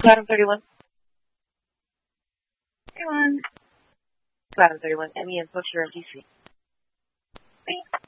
Bottom 31. Come on. Bottom 31. MEN, what's your MDC? Thanks.